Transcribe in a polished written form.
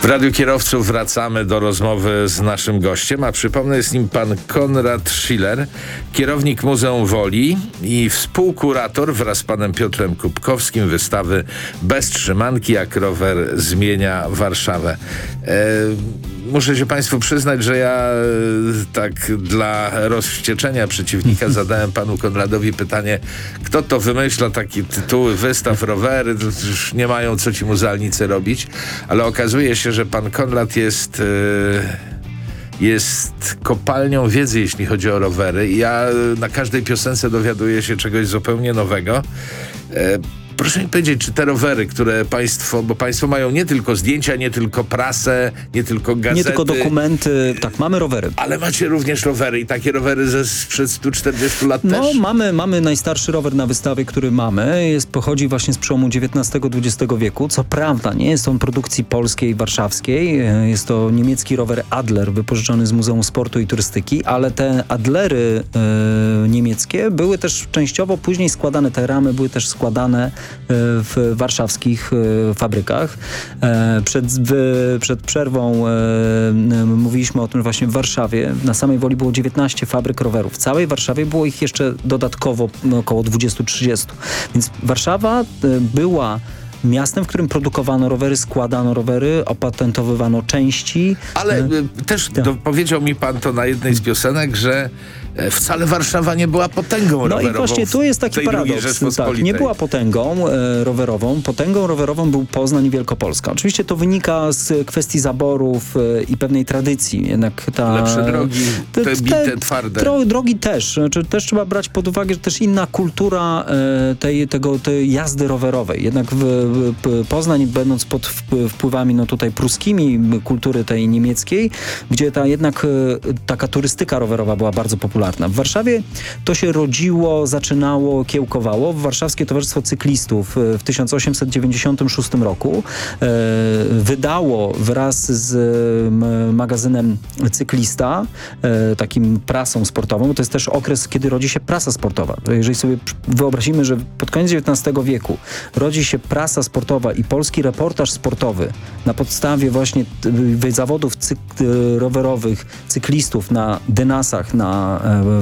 Radiu Kierowców wracamy do rozmowy z naszym gościem, a przypomnę, jest nim pan Konrad Schiller, kierownik Muzeum Woli i współkurator wraz z panem Piotrem Kubkowskim wystawy Bez trzymanki, jak rower zmienia Warszawę. Muszę się państwu przyznać, że ja tak dla rozwścieczenia przeciwnika zadałem panu Konradowi pytanie, kto to wymyśla takie tytuły wystaw, rowery, to już nie mają co ci muzealnicy robić, ale okazuje się, że pan Konrad jest kopalnią wiedzy, jeśli chodzi o rowery. I ja na każdej piosence dowiaduję się czegoś zupełnie nowego. Proszę mi powiedzieć, czy te rowery, które bo państwo mają nie tylko zdjęcia, nie tylko prasę, nie tylko gazety. Nie tylko dokumenty, tak, mamy rowery. Ale macie również rowery i takie rowery sprzed 140 lat też? No, mamy najstarszy rower na wystawie, który mamy. Pochodzi właśnie z przełomu XIX-XX wieku. Co prawda, nie jest on produkcji polskiej, warszawskiej. Jest to niemiecki rower Adler, wypożyczony z Muzeum Sportu i Turystyki, ale te Adlery niemieckie były też częściowo później składane, te ramy były też składane w warszawskich fabrykach. Przed przerwą mówiliśmy o tym, że właśnie w Warszawie na samej Woli było 19 fabryk rowerów. W całej Warszawie było ich jeszcze dodatkowo około 20-30. Więc Warszawa była miastem, w którym produkowano rowery, składano rowery, opatentowywano części. Ale też powiedział mi pan to na jednej z piosenek, że wcale Warszawa nie była potęgą rowerową. No i właśnie tu jest taki paradoks. Tak, nie była potęgą rowerową. Potęgą rowerową był Poznań i Wielkopolska. Oczywiście to wynika z kwestii zaborów i pewnej tradycji. Jednak lepsze drogi, te bite, twarde. Drogi też. Znaczy, też trzeba brać pod uwagę, że też inna kultura tej jazdy rowerowej. Jednak Poznań, będąc pod wpływami tutaj pruskimi kultury tej niemieckiej, gdzie taka turystyka rowerowa była bardzo popularna. W Warszawie to się rodziło, zaczynało, kiełkowało. Warszawskie Towarzystwo Cyklistów w 1896 roku wydało wraz z magazynem Cyklista, takim prasą sportową, to jest też okres, kiedy rodzi się prasa sportowa. Jeżeli sobie wyobrazimy, że pod koniec XIX wieku rodzi się prasa sportowa i polski reportaż sportowy na podstawie właśnie zawodów rowerowych cyklistów na dynasach,